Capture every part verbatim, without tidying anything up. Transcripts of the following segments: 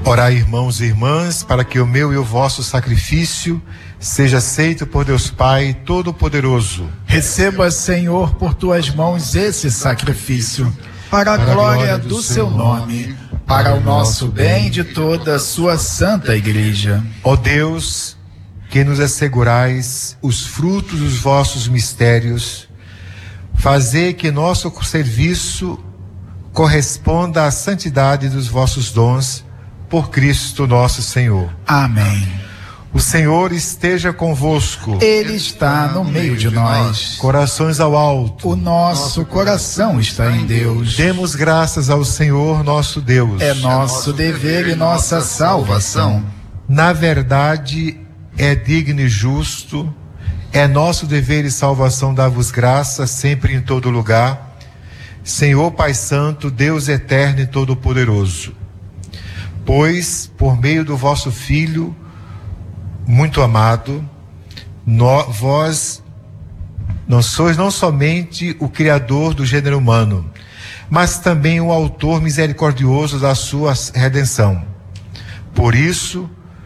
Orai, irmãos e irmãs, para que o meu e o vosso sacrifício seja aceito por Deus Pai Todo-Poderoso. Receba, Senhor, por tuas mãos esse sacrifício, para a Para a glória glória do do seu seu nome, para o nosso bem e de toda a sua santa igreja. Ó Deus, que nos assegurais os frutos dos vossos mistérios, fazei que nosso serviço corresponda à santidade dos vossos dons, por Cristo nosso Senhor. Amém. O Senhor esteja convosco. Ele está no meio de nós. Corações ao alto. O nosso coração está em Deus. Demos graças ao Senhor nosso Deus. É nosso dever e nossa salvação. Na verdade, é digno e justo, é nosso dever e salvação dar-vos graça sempre e em todo lugar, Senhor Pai Santo, Deus eterno e todo-poderoso. Pois, por meio do vosso Filho, muito amado, nó, vós não sois não somente o Criador do gênero humano, mas também o autor misericordioso da sua redenção. Por isso,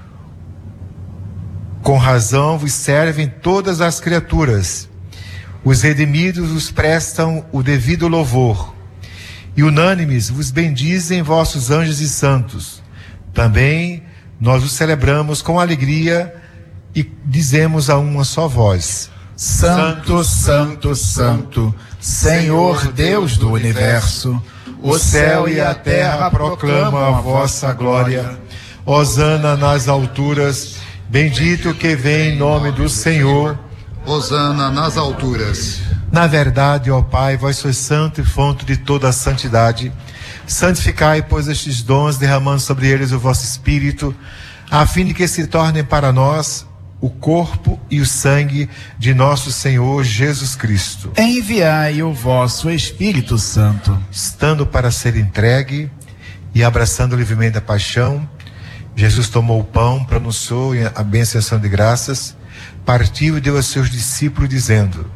com razão vos servem todas as criaturas. Os redimidos vos prestam o devido louvor, e unânimes vos bendizem vossos anjos e santos. Também nós os celebramos com alegria e dizemos a uma só voz: Santo, Santo, Santo, Senhor Deus do universo, o céu e a terra proclamam a vossa glória. Hosana nas alturas, bendito que vem em nome do Senhor. Hosana nas alturas. Na verdade, ó Pai, vós sois santo e fonte de toda a santidade. Santificai, pois, estes dons, derramando sobre eles o vosso Espírito, a fim de que se tornem para nós o corpo e o sangue de nosso Senhor Jesus Cristo. Enviai o vosso Espírito Santo. Estando para ser entregue e abraçando livremente a paixão, Jesus tomou o pão, pronunciou a bênção e ação de graças, partiu e deu a seus discípulos, dizendo: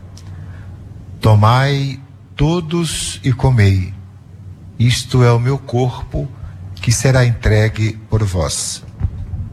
Tomai todos e comei. Isto é o meu corpo, que será entregue por vós.